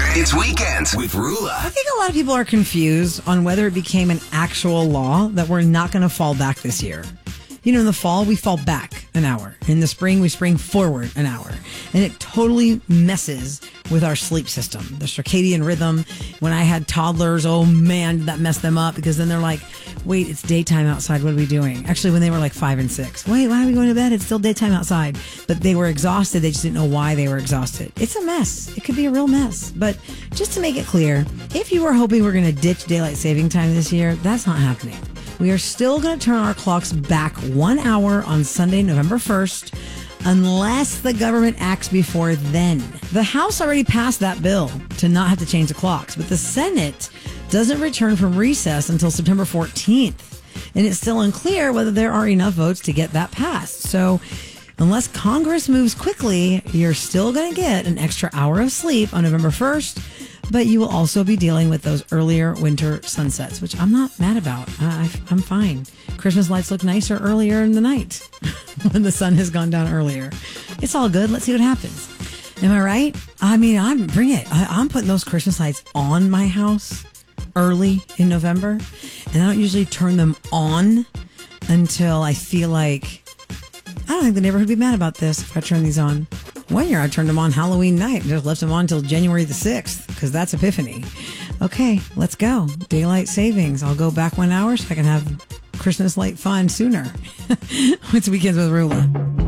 It's Weekends with Rula. I think a lot of people are confused on whether it became an actual law that we're not going to fall back this year. You know, in the fall, we fall back an hour. In the spring, we spring forward an hour. And it totally messes with our sleep system, the circadian rhythm. When I had toddlers, oh man, did that mess them up, because then they're like, wait, it's daytime outside. What are we doing? Actually, when they were like 5 and 6, wait, why are we going to bed? It's still daytime outside. But they were exhausted. They just didn't know why they were exhausted. It's a mess. It could be a real mess. But just to make it clear, if you were hoping we're going to ditch daylight saving time this year, that's not happening. We are still going to turn our clocks back 1 hour on Sunday, November 1st, unless the government acts before then. The House already passed that bill to not have to change the clocks, but the Senate doesn't return from recess until September 14th. And it's still unclear whether there are enough votes to get that passed. So unless Congress moves quickly, you're still going to get an extra hour of sleep on November 1st. But you will also be dealing with those earlier winter sunsets, which I'm not mad about. I'm fine. Christmas lights look nicer earlier in the night when the sun has gone down earlier. It's all good. Let's see what happens. Am I right? I mean, bring it. I'm putting those Christmas lights on my house early in November, and I don't usually turn them on until I feel like, I don't think the neighborhood would be mad about this if I turn these on. One year I turned them on Halloween night and just left them on until January the 6th because that's Epiphany. Okay, let's go. Daylight savings. I'll go back 1 hour so I can have Christmas light fun sooner. It's Weekends with Rula.